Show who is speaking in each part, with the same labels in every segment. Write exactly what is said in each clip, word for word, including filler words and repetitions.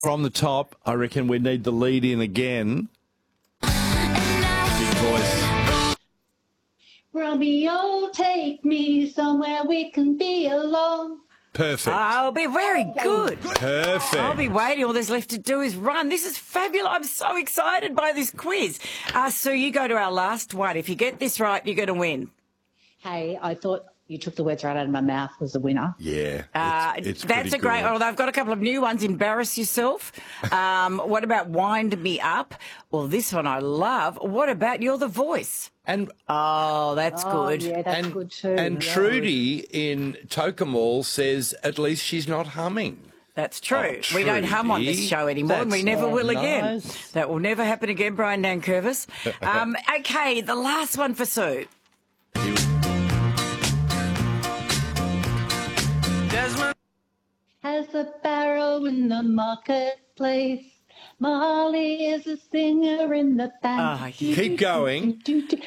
Speaker 1: From the top, I reckon we need the lead in again. Big voice.
Speaker 2: Romeo, take me somewhere we can be alone.
Speaker 1: Perfect.
Speaker 3: I'll be very good.
Speaker 1: Perfect.
Speaker 3: I'll be waiting. All there's left to do is run. This is fabulous. I'm so excited by this quiz. Uh, Sue, you go to our last one. If you get this right, you're going to win.
Speaker 2: Hey, I thought you took the words right out of my mouth was the winner.
Speaker 1: Yeah.
Speaker 3: Uh,
Speaker 1: it's, it's
Speaker 3: that's a
Speaker 1: pretty
Speaker 3: great.
Speaker 1: good.
Speaker 3: Oh, they've got a couple of new ones. Embarrass yourself. Um, what about wind me up? Well, this one I love. What about you're the voice?
Speaker 1: And
Speaker 3: Oh, that's
Speaker 2: Oh,
Speaker 3: good.
Speaker 2: yeah, that's
Speaker 1: and,
Speaker 2: good too.
Speaker 1: and
Speaker 2: Yeah.
Speaker 1: Trudy in Tokamall says at least she's not humming.
Speaker 3: That's true.
Speaker 1: Oh,
Speaker 3: we don't hum on this
Speaker 1: Trudy.
Speaker 3: show anymore, and we
Speaker 1: That's
Speaker 3: never will again.
Speaker 1: nice.
Speaker 3: That will never happen again, Brian Nankervis. Um, okay, the last one for Sue.
Speaker 2: Has a barrow in the marketplace. Molly is a singer in the band.
Speaker 3: Ah, yeah.
Speaker 1: Keep going.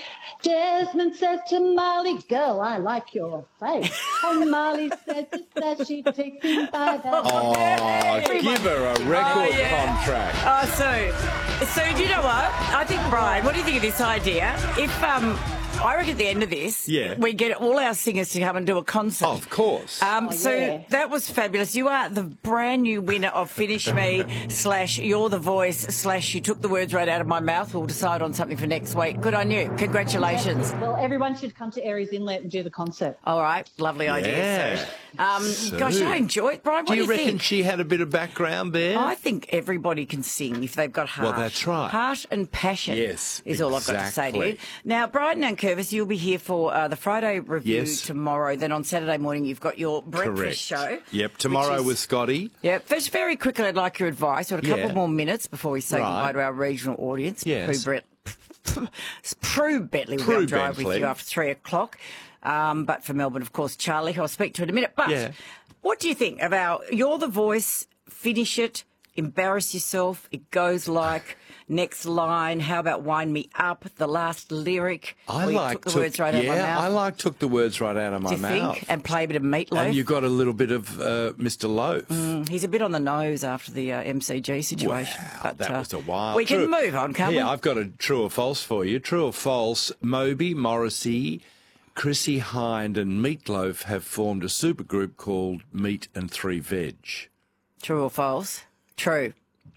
Speaker 2: Desmond said to Molly, "Girl, I like your face." And Molly said just that she'd take him by the
Speaker 1: Oh, give her a record
Speaker 3: Oh, yeah.
Speaker 1: contract.
Speaker 3: Oh, Sue. Sue, do you know what? I think, Brian, what do you think of this idea? If, um, I reckon at the end of this,
Speaker 1: Yeah.
Speaker 3: we get all our singers to come and do a concert.
Speaker 1: Of course.
Speaker 3: Um,
Speaker 2: Oh,
Speaker 3: so
Speaker 2: yeah.
Speaker 3: that was fabulous. You are the brand new winner of Finish Me slash You're the Voice slash You Took the Words Right Out of My Mouth. We'll decide on something for next week. Good on you. Congratulations.
Speaker 2: Well, everyone should come to Aries Inlet and do the concert.
Speaker 3: All right. Lovely idea.
Speaker 1: Yeah.
Speaker 3: Sue. Um,
Speaker 1: Sue.
Speaker 3: gosh, I enjoy it. Brian, what
Speaker 1: do
Speaker 3: do
Speaker 1: you
Speaker 3: you
Speaker 1: reckon
Speaker 3: think?
Speaker 1: she had a bit of background there?
Speaker 3: I think everybody can sing if they've got heart.
Speaker 1: Well, that's right.
Speaker 3: Heart and passion.
Speaker 1: Yes,
Speaker 3: is all I've got to say to you.
Speaker 1: exactly.
Speaker 3: Now, Brian Nankervis, you'll be here for uh, the Friday review
Speaker 1: Yes.
Speaker 3: tomorrow. Then on Saturday morning, you've got your breakfast
Speaker 1: Correct.
Speaker 3: show.
Speaker 1: Yep, tomorrow
Speaker 3: which is-
Speaker 1: with Scotty.
Speaker 3: Yeah, first, very quickly, I'd like your advice. We've got a couple
Speaker 1: Yeah.
Speaker 3: more minutes before we say
Speaker 1: Right.
Speaker 3: goodbye to our regional audience.
Speaker 1: Yes.
Speaker 3: Prue, Brett, Prue Bentley will be
Speaker 1: Prue
Speaker 3: on drive with
Speaker 1: Bentley.
Speaker 3: you after three o'clock. Um, but for Melbourne, of course, Charlie, who I'll speak to in a minute. But
Speaker 1: Yeah.
Speaker 3: what do you think about You're the Voice, Finish It, Embarrass Yourself? It goes like next line. How about Wind Me Up? The last lyric.
Speaker 1: I
Speaker 3: where you
Speaker 1: like
Speaker 3: took the words right
Speaker 1: yeah,
Speaker 3: out of my mouth.
Speaker 1: I like took the words right out of my
Speaker 3: do you
Speaker 1: mouth.
Speaker 3: think? And play a bit of Meatloaf.
Speaker 1: And you got a little bit of uh, Mister Loaf.
Speaker 3: He's a bit on the nose after the uh, M C G situation.
Speaker 1: Wow,
Speaker 3: but,
Speaker 1: that
Speaker 3: uh,
Speaker 1: was a while.
Speaker 3: We can
Speaker 1: True.
Speaker 3: move on, can't
Speaker 1: yeah,
Speaker 3: we?
Speaker 1: I've got a true or false for you. True or false, Moby, Morrissey, Chrissy Hind and Meatloaf have formed a supergroup called Meat and Three Veg.
Speaker 3: True or false? True.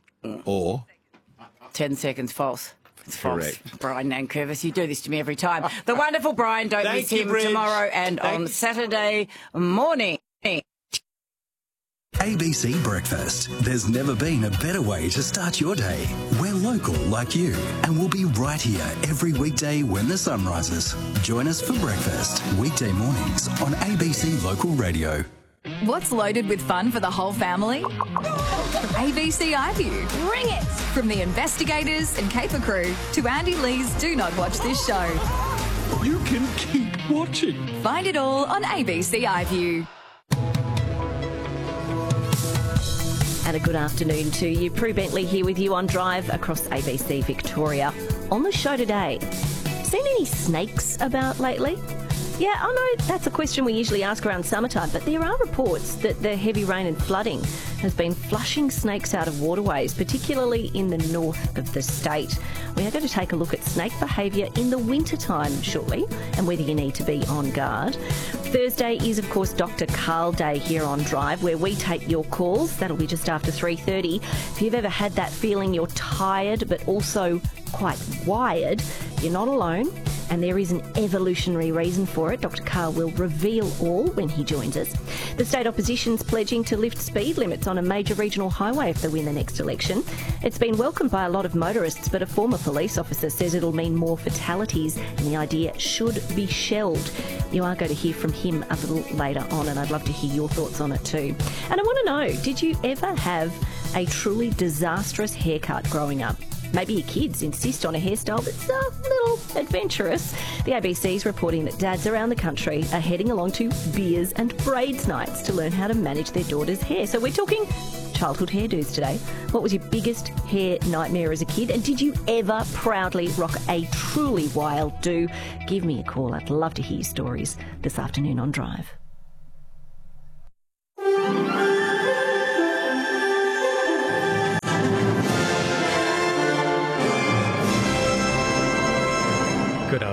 Speaker 1: Or,
Speaker 3: Ten seconds false. It's
Speaker 1: Correct.
Speaker 3: false. Brian Nankervis, you do this to me every time. The wonderful Brian, don't
Speaker 1: Thank
Speaker 3: miss
Speaker 1: you,
Speaker 3: him
Speaker 1: Reg.
Speaker 3: tomorrow and
Speaker 1: Thank
Speaker 3: on
Speaker 1: you.
Speaker 3: Saturday morning.
Speaker 4: A B C Breakfast. There's never been a better way to start your day. We're local like you, and we'll be right here every weekday when the sun rises. Join us for breakfast, weekday mornings on A B C Local Radio.
Speaker 5: What's loaded with fun for the whole family? A B C iView. Bring it! From the investigators and caper crew to Andy Lee's Do Not Watch This Show.
Speaker 1: you can keep watching.
Speaker 5: Find it all on A B C iView.
Speaker 6: And a good afternoon to you. Prue Bentley here with you on Drive across A B C Victoria. On the show today, seen any snakes about lately? Yeah, I know that's a question we usually ask around summertime, but there are reports that the heavy rain and flooding has been flushing snakes out of waterways, particularly in the north of the state. We are going to take a look at snake behaviour in the wintertime shortly and whether you need to be on guard. Thursday is, of course, Doctor Carl Day here on Drive, where we take your calls. That'll be just after three thirty. If you've ever had that feeling you're tired but also quite wired, you're not alone. And there is an evolutionary reason for it. Doctor Carl will reveal all when he joins us. The state opposition's pledging to lift speed limits on a major regional highway if they win the next election. It's been welcomed by a lot of motorists, but a former police officer says it'll mean more fatalities and the idea should be shelved. You are going to hear from him a little later on, and I'd love to hear your thoughts on it too. And I want to know, did you ever have a truly disastrous haircut growing up? Maybe your kids insist on a hairstyle that's a little adventurous. The A B C's reporting that dads around the country are heading along to beers and braids nights to learn how to manage their daughter's hair. So we're talking childhood hairdos today. What was your biggest hair nightmare as a kid? And did you ever proudly rock a truly wild do? Give me a call. I'd love to hear your stories this afternoon on Drive.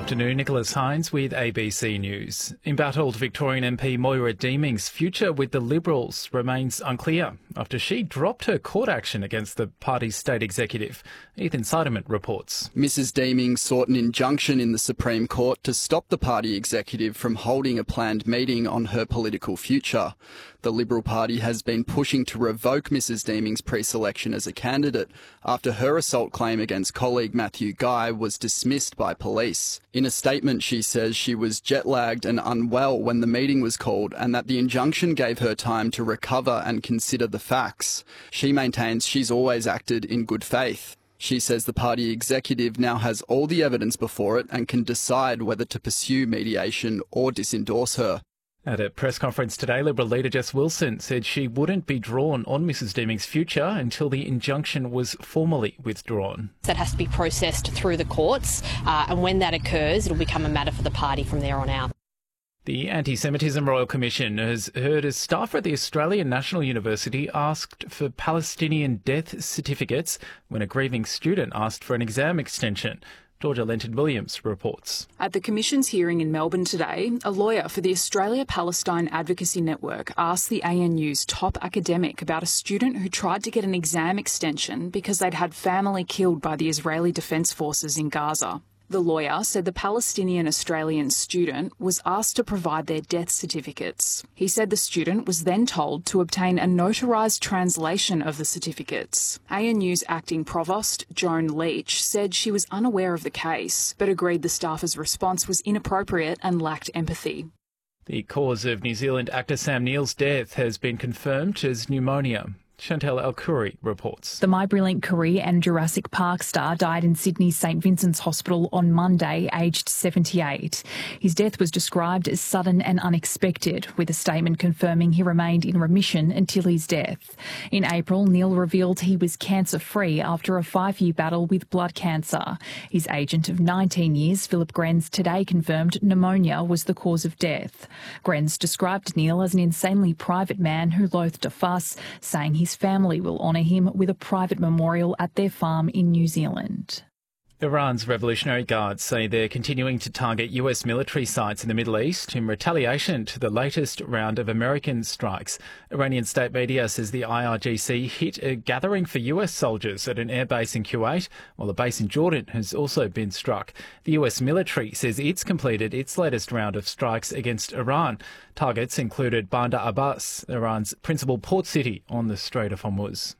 Speaker 7: afternoon, Nicholas Hines with A B C News. Embattled Victorian M P Moira Deeming's future with the Liberals remains unclear after she dropped her court action against the party's state executive. Ethan Seidemann reports.
Speaker 8: Missus Deeming sought an injunction in the Supreme Court to stop the party executive from holding a planned meeting on her political future. The Liberal Party has been pushing to revoke Missus Deeming's pre-selection as a candidate after her assault claim against colleague Matthew Guy was dismissed by police. In a statement, she says she was jet-lagged and unwell when the meeting was called and that the injunction gave her time to recover and consider the facts. She maintains she's always acted in good faith. She says the party executive now has all the evidence before it and can decide whether to pursue mediation or disendorse her.
Speaker 7: At a press conference today, Liberal leader Jess Wilson said she wouldn't be drawn on Missus Deeming's future until the injunction was formally withdrawn.
Speaker 9: That has to be processed through the courts, uh, and when that occurs, it'll become a matter for the party from there on out.
Speaker 7: The Anti-Semitism Royal Commission has heard as staff at the Australian National University asked for Palestinian death certificates when a grieving student asked for an exam extension. Georgia Lenton-Williams reports.
Speaker 10: At the Commission's hearing in Melbourne today, a lawyer for the Australia-Palestine Advocacy Network asked the A N U's top academic about a student who tried to get an exam extension because they'd had family killed by the Israeli Defence Forces in Gaza. The lawyer said the Palestinian-Australian student was asked to provide their death certificates. He said the student was then told to obtain a notarised translation of the certificates. A N U's acting provost, Joan Leach, said she was unaware of the case, but agreed the staff's response was inappropriate and lacked empathy.
Speaker 7: The cause of New Zealand actor Sam Neill's death has been confirmed as pneumonia. Chantel El-Khoury reports.
Speaker 11: The My Brilliant Career and Jurassic Park star died in Sydney's St Vincent's Hospital on Monday, aged seventy-eight. His death was described as sudden and unexpected, with a statement confirming he remained in remission until his death. In April, Neill revealed he was cancer-free after a five-year battle with blood cancer. His agent of nineteen years, Philip Grenz, today confirmed pneumonia was the cause of death. Grenz described Neill as an insanely private man who loathed a fuss, saying he His family will honour him with a private memorial at their farm in New Zealand.
Speaker 7: Iran's Revolutionary Guards say they're continuing to target U S military sites in the Middle East in retaliation to the latest round of American strikes. Iranian state media says the I R G C hit a gathering for U S soldiers at an airbase in Kuwait, while a base in Jordan has also been struck. The U S military says it's completed its latest round of strikes against Iran. Targets included Bandar Abbas, Iran's principal port city on the Strait of Hormuz.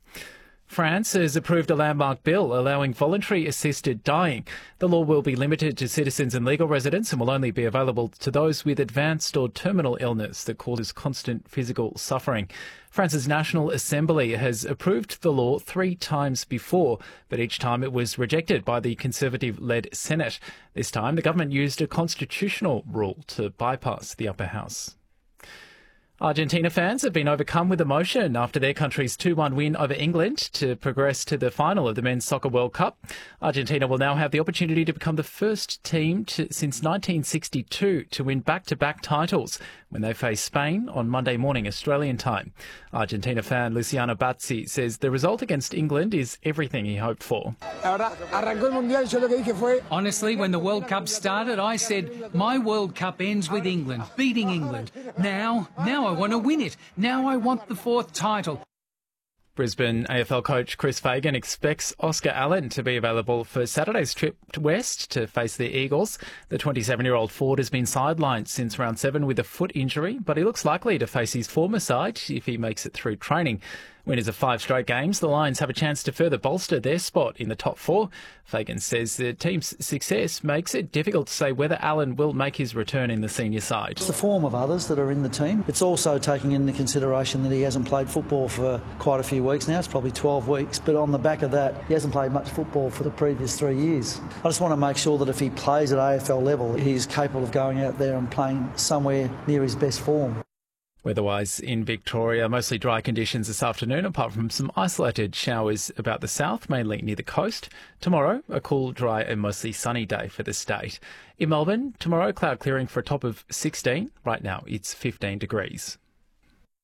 Speaker 7: France has approved a landmark bill allowing voluntary assisted dying. The law will be limited to citizens and legal residents and will only be available to those with advanced or terminal illness that causes constant physical suffering. France's National Assembly has approved the law three times before, but each time it was rejected by the Conservative-led Senate. This time, the government used a constitutional rule to bypass the upper house. Argentina fans have been overcome with emotion after their country's two one win over England to progress to the final of the Men's Soccer World Cup. Argentina will now have the opportunity to become the first team to, since nineteen sixty-two to win back-to-back titles when they face Spain on Monday morning Australian time. Argentina fan Luciano Bazzi says the result against England is everything he hoped for.
Speaker 12: Honestly, when the World Cup started, I said, my World Cup ends with England, beating England. Now, now I want to win it. Now I want the fourth title.
Speaker 7: Brisbane A F L coach Chris Fagan expects Oscar Allen to be available for Saturday's trip west to face the Eagles. The twenty-seven-year-old forward has been sidelined since round seven with a foot injury, but he looks likely to face his former side if he makes it through training. Winners of five straight games, the Lions have a chance to further bolster their spot in the top four. Fagan says the team's success makes it difficult to say whether Allen will make his return in the senior side.
Speaker 13: It's the form of others that are in the team. It's also taking into consideration that he hasn't played football for quite a few weeks now. It's probably twelve weeks, but on the back of that, he hasn't played much football for the previous three years. I just want to make sure that if he plays at A F L level, he's capable of going out there and playing somewhere near his best form.
Speaker 7: Weather-wise in Victoria, mostly dry conditions this afternoon, apart from some isolated showers about the south, mainly near the coast. Tomorrow, a cool, dry and mostly sunny day for the state. In Melbourne, tomorrow, cloud clearing for a top of sixteen. Right now, it's fifteen degrees.